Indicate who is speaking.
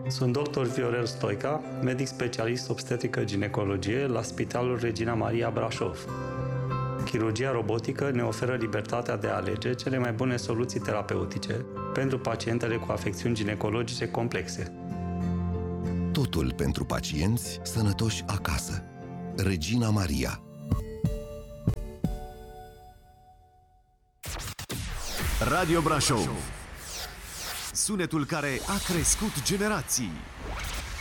Speaker 1: Sunt dr. Viorel Stoica, medic specialist obstetrică-ginecologie la Spitalul Regina Maria Brașov. Chirurgia robotică ne oferă libertatea de a alege cele mai bune soluții terapeutice pentru pacientele cu afecțiuni ginecologice complexe.
Speaker 2: Totul pentru pacienți sănătoși acasă. Regina Maria.
Speaker 3: Radio Brașov. Sunetul care a crescut generații.